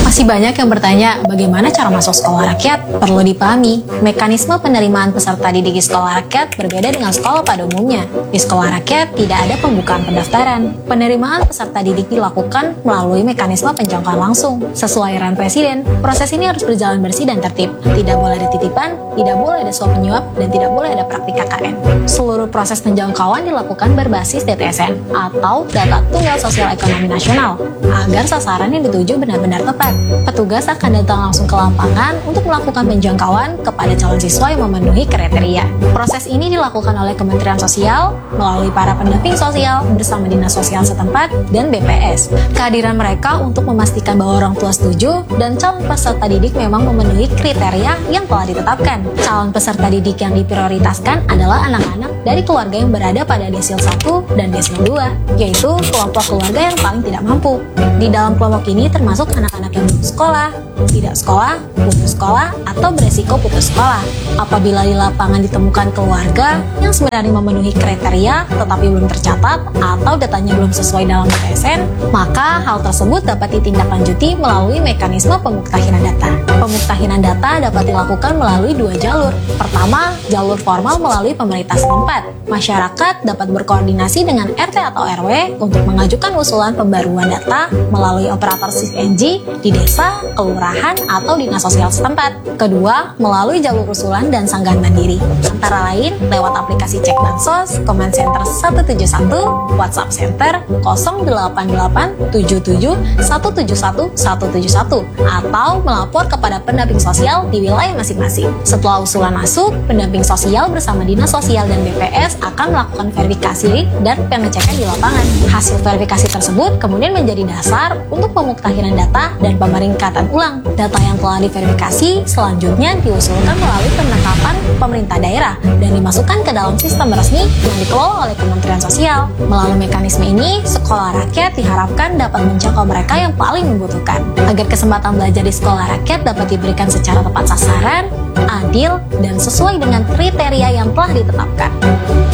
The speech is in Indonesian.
Masih banyak yang bertanya, bagaimana cara masuk sekolah rakyat? Perlu dipahami, mekanisme penerimaan peserta didik di sekolah rakyat berbeda dengan sekolah pada umumnya. Di sekolah rakyat tidak ada pembukaan pendaftaran. Penerimaan peserta didik dilakukan melalui mekanisme penjangkauan langsung. Sesuai arahan Presiden, proses ini harus berjalan bersih dan tertib. Tidak boleh ada titipan, tidak boleh ada suap menyuap, dan tidak boleh ada praktik KKN. Seluruh proses penjangkauan dilakukan berbasis DTSN atau Data Tunggal Sosial Ekonomi Nasional, agar sasaran yang dituju benar-benar tepat. Petugas akan datang langsung ke lapangan untuk melakukan penjangkauan kepada calon siswa yang memenuhi kriteria. Proses ini dilakukan oleh Kementerian Sosial melalui para pendamping sosial bersama Dinas Sosial setempat dan BPS. Kehadiran mereka untuk memastikan bahwa orang tua setuju dan calon peserta didik memang memenuhi kriteria yang telah ditetapkan. Calon peserta didik yang diprioritaskan adalah anak-anak dari keluarga yang berada pada desil 1 dan desil 2, yaitu kelompok keluarga yang paling tidak mampu. Di dalam kelompok ini termasuk anak-anak yang belum sekolah, tidak sekolah, putus sekolah, atau beresiko putus sekolah. Apabila di lapangan ditemukan keluarga yang sebenarnya memenuhi kriteria tetapi belum tercatat atau datanya belum sesuai dalam DTSN, maka hal tersebut dapat ditindaklanjuti melalui mekanisme pemuktahiran data. Pemuktahiran data dapat dilakukan melalui dua jalur. Pertama, jalur formal melalui pemerintah setempat. Masyarakat dapat berkoordinasi dengan RT atau RW untuk mengajukan usulan pembaruan data melalui operator SISNG di desa, kelurahan, atau dinas sosial setempat. Kedua, melalui jalur usulan dan sanggahan mandiri, antara lain lewat aplikasi Cek Bansos, Command Center 171, WhatsApp Center 08877171171, atau melapor kepada pendamping sosial di wilayah masing-masing. Setelah usulan masuk, pendamping sosial bersama Dinas Sosial dan BPS akan melakukan verifikasi dan pengecekan di lapangan. Hasil verifikasi tersebut kemudian menjadi dasar untuk pemuktahiran data dan pemeringkatan ulang. Data yang telah diverifikasi selanjutnya diusulkan melalui penetapan pemerintah daerah dan dimasukkan ke dalam sistem resmi yang dikelola oleh Kementerian Sosial. Melalui mekanisme ini, sekolah rakyat diharapkan dapat menjangkau mereka yang paling membutuhkan, agar kesempatan belajar di sekolah rakyat dapat diberikan secara tepat sasaran, adil, dan sesuai dengan kriteria yang telah ditetapkan.